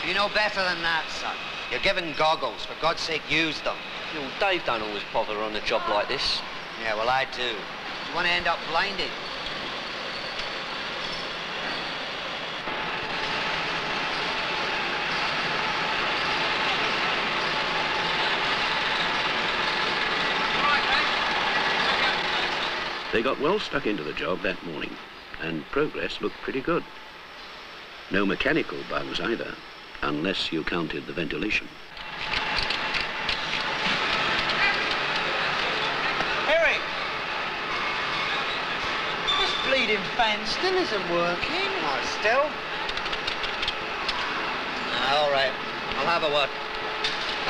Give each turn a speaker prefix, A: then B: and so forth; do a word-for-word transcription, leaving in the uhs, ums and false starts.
A: You know better than that, son. You're given goggles. For God's sake, use them.
B: You know, Dave don't always bother on a job like this.
A: Yeah, well, I do. You want to end up blinded?
C: They got well stuck into the job that morning, and progress looked pretty good. No mechanical bugs either, unless you counted the ventilation.
D: Eric! This bleeding fan still isn't working.
A: Oh, still? All right. I'll have a word.